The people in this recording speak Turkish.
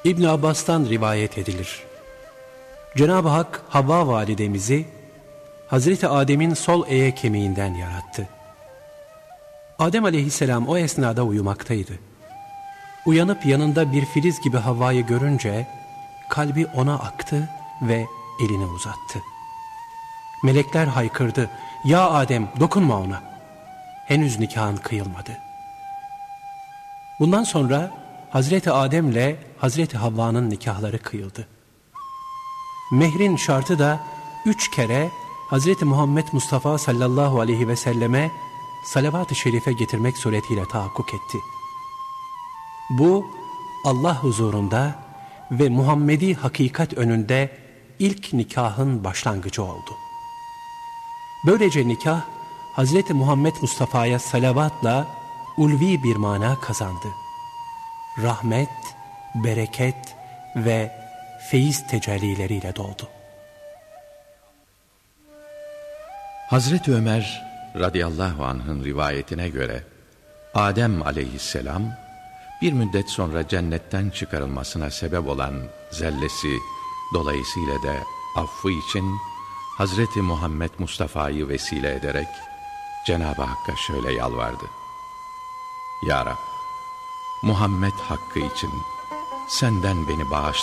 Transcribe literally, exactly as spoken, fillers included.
İbn Abbas'tan rivayet edilir. Cenab-ı Hak Havva validemizi Hazreti Adem'in sol eye kemiğinden yarattı. Adem aleyhisselam o esnada uyumaktaydı. Uyanıp yanında bir filiz gibi Havva'yı görünce kalbi ona aktı ve elini uzattı. Melekler haykırdı. Ya Adem, dokunma ona. Henüz nikahın kıyılmadı. Bundan sonra Hazreti Adem'le Hazreti Havva'nın nikahları kıyıldı. Mehrin şartı da üç kere Hazreti Muhammed Mustafa sallallahu aleyhi ve selleme salavat-ı şerife getirmek suretiyle tahakkuk etti. Bu Allah huzurunda ve Muhammedi hakikat önünde ilk nikahın başlangıcı oldu. Böylece nikah Hazreti Muhammed Mustafa'ya salavatla ulvi bir mana kazandı. Rahmet, bereket ve feyiz tecellileriyle doldu. Hazreti Ömer radıyallahu anh'ın rivayetine göre Adem aleyhisselam bir müddet sonra cennetten çıkarılmasına sebep olan zellesi, dolayısıyla da affı için Hazreti Muhammed Mustafa'yı vesile ederek Cenab-ı Hakk'a şöyle yalvardı: Ya Rab, Muhammed hakkı için senden beni bağışla.